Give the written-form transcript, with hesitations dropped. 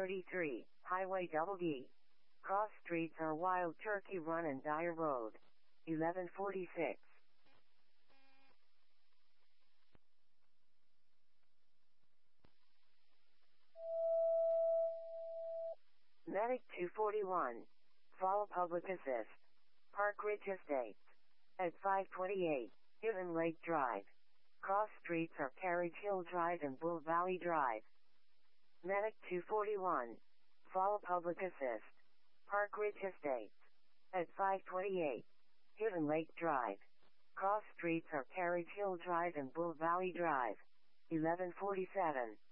1133, Highway Double D. Cross streets are Wild Turkey Run and Dyer Road. 1146. Medic 241. Fall Public Assist. Park Ridge Estates. At 528, Hidden Lake Drive. Cross streets are Carriage Hill Drive and Bull Valley Drive. Medic 241. Fall Public Assist. Park Ridge Estates. At 528, Hidden Lake Drive. Cross streets are Carriage Hill Drive and Bull Valley Drive. 1147.